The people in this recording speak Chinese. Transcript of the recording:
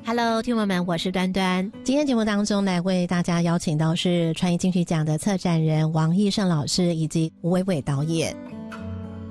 Hello， 听众们，我是端端。 今天节目当中来为大家邀请到是传艺金曲奖的策展人王义胜老师以及吴伟伟导演。